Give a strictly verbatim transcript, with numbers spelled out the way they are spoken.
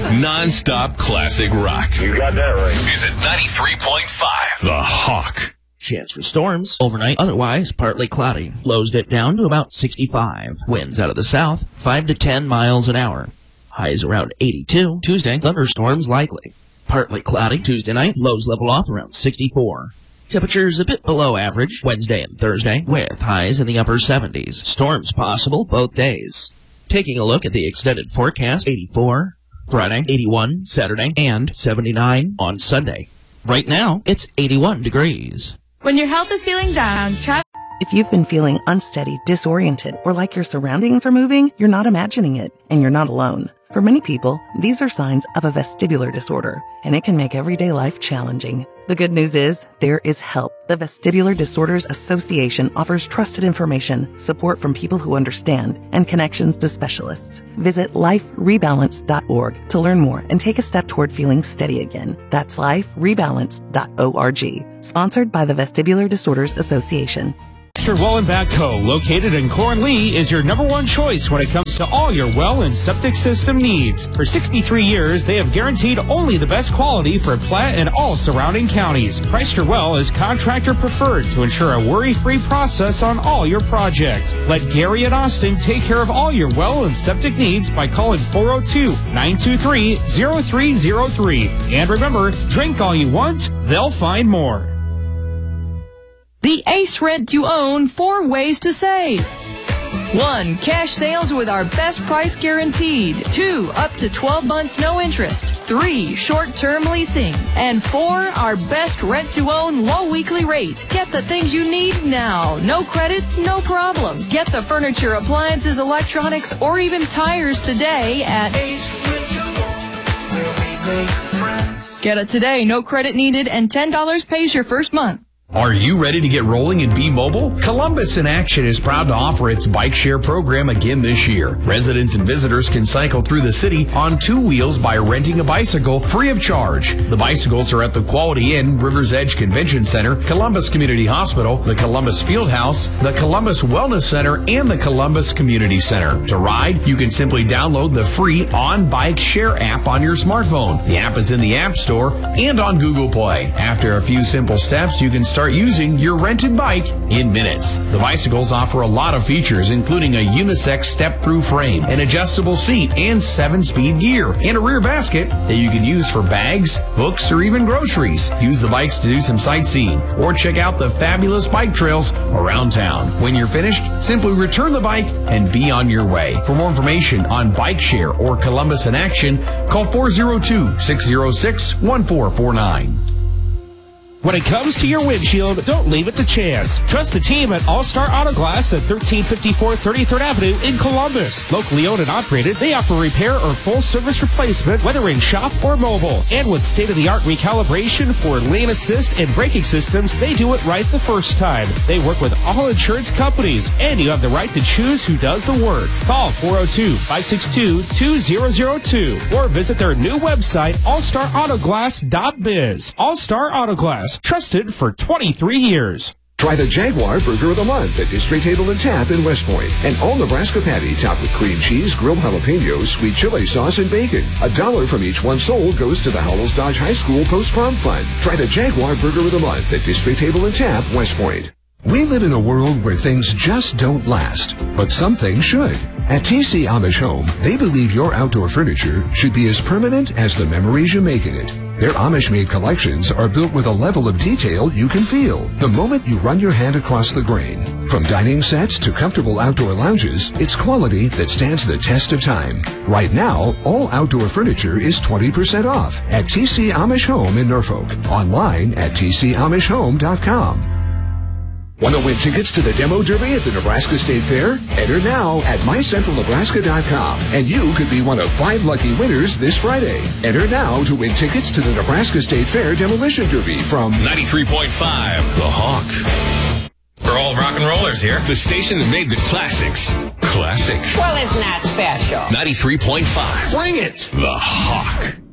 Non-stop classic rock. You got that right. Is it ninety-three point five? The Hawk. Chance for storms overnight, otherwise partly cloudy. Lows dip down to about sixty-five. Winds out of the south, five to ten miles an hour. Highs around eighty-two. Tuesday, thunderstorms likely. Partly cloudy Tuesday night, lows level off around sixty-four. Temperatures a bit below average Wednesday and Thursday, with highs in the upper seventies. Storms possible both days. Taking a look at the extended forecast, eighty-four Friday, eighty-one Saturday, and seventy-nine on Sunday. Right now, it's eighty-one degrees. When your health is feeling down, try... If you've been feeling unsteady, disoriented, or like your surroundings are moving, you're not imagining it, and you're not alone. For many people, these are signs of a vestibular disorder, and it can make everyday life challenging. The good news is, there is help. The Vestibular Disorders Association offers trusted information, support from people who understand, and connections to specialists. Visit life rebalance dot org to learn more and take a step toward feeling steady again. That's life rebalance dot org. Sponsored by the Vestibular Disorders Association. Mister Well and Backhoe, located in Cornlee, is your number one choice when it comes to all your well and septic system needs. For sixty-three years, they have guaranteed only the best quality for Platte and all surrounding counties. Chrysler Well is contractor preferred to ensure a worry-free process on all your projects. Let Gary and Austin take care of all your well and septic needs by calling four oh two, nine two three, oh three oh three. And remember, drink all you want, they'll find more. The Ace Rent to Own four ways to save. One, cash sales with our best price guaranteed. Two, up to twelve months no interest. Three, short-term leasing. And four, our best rent-to-own low weekly rate. Get the things you need now. No credit, no problem. Get the furniture, appliances, electronics, or even tires today at Ace Rent to Own, where we make friends. Get it today, no credit needed, and ten dollars pays your first month. Are you ready to get rolling and be mobile? Columbus in Action is proud to offer its bike share program again this year. Residents and visitors can cycle through the city on two wheels by renting a bicycle free of charge. The bicycles are at the Quality Inn, Rivers Edge Convention Center, Columbus Community Hospital, the Columbus Fieldhouse, the Columbus Wellness Center, and the Columbus Community Center. To ride, you can simply download the free On Bike Share app on your smartphone. The app is in the App Store and on Google Play. After a few simple steps, you can start Start using your rented bike in minutes. The bicycles offer a lot of features, including a unisex step-through frame, an adjustable seat, and seven-speed gear, and a rear basket that you can use for bags, books, or even groceries. Use the bikes to do some sightseeing, or check out the fabulous bike trails around town. When you're finished, simply return the bike and be on your way. For more information on Bike Share or Columbus in Action, call four oh two, six oh six, one four four nine. When it comes to your windshield, don't leave it to chance. Trust the team at All-Star Auto Glass at thirteen fifty-four thirty-third Avenue in Columbus. Locally owned and operated, they offer repair or full service replacement, whether in shop or mobile. And with state-of-the-art recalibration for lane assist and braking systems, they do it right the first time. They work with all insurance companies, and you have the right to choose who does the work. Call four oh two, five six two, two oh oh two or visit their new website, all star auto glass dot biz. All-Star Auto Glass. Trusted for twenty-three years. Try the Jaguar Burger of the Month at District Table and Tap in West Point. An all-Nebraska patty topped with cream cheese, grilled jalapenos, sweet chili sauce, and bacon. A dollar from each one sold goes to the Howells Dodge High School Post-Prom Fund. Try the Jaguar Burger of the Month at District Table and Tap, West Point. We live in a world where things just don't last, but some things should. At T C Amish Home, they believe your outdoor furniture should be as permanent as the memories you make in it. Their Amish-made collections are built with a level of detail you can feel the moment you run your hand across the grain. From dining sets to comfortable outdoor lounges, it's quality that stands the test of time. Right now, all outdoor furniture is twenty percent off at T C Amish Home in Norfolk. Online at T C Amish Home dot com. Want to win tickets to the Demo Derby at the Nebraska State Fair? Enter now at my central nebraska dot com, and you could be one of five lucky winners this Friday. Enter now to win tickets to the Nebraska State Fair Demolition Derby from ninety-three point five, The Hawk. We're all rock and rollers here. The station that made the classics classic. Well, isn't that special? ninety-three point five. Bring it! The Hawk.